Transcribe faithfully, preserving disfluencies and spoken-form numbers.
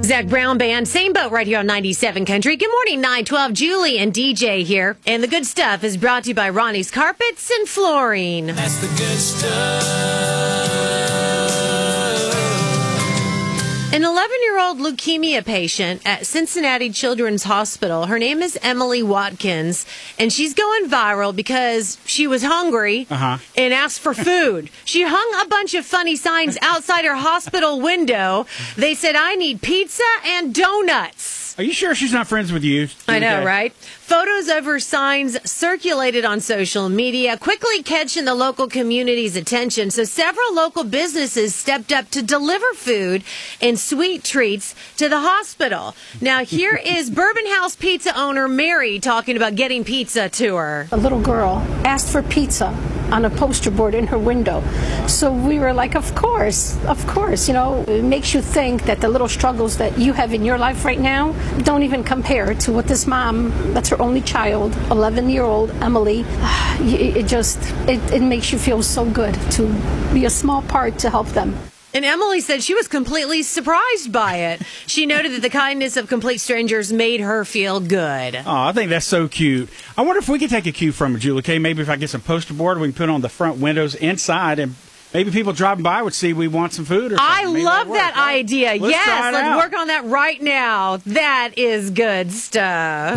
Zach Brown Band, same boat right here on ninety-seven Country. Good morning, nine twelve. Julie and D J here. And the good stuff is brought to you by Ronnie's Carpets and Flooring. That's the good stuff. An eleven-year-old leukemia patient at Cincinnati Children's Hospital. Her name is Emily Watkins, and she's going viral because she was hungry uh-huh. and asked for food. She hung a bunch of funny signs outside her hospital window. They said, "I need pizza and donuts." Are you sure she's not friends with you? I know, Okay. right? Photos of her signs circulated on social media, quickly catching the local community's attention. So several local businesses stepped up to deliver food and sweet treats to the hospital. Now, here is Bourbon House Pizza owner Mary talking about getting pizza to her. A little girl asked for pizza on a poster board in her window. So we were like, of course, of course. You know, it makes you think that the little struggles that you have in your life right now don't even compare to what this mom, that's her only child, eleven-year-old Emily, it, it just, it, it makes you feel so good to be a small part to help them. And Emily said she was completely surprised by it. She noted that the kindness of complete strangers made her feel good. Oh, I think that's so cute. I wonder if we could take a cue from her, Julie K. Maybe if I get some poster board, we can put on the front windows inside, and maybe people driving by would see we want some food or something. I Maybe love that'd work, that right? idea. Let's yes, try it let's out. work on that right now. That is good stuff.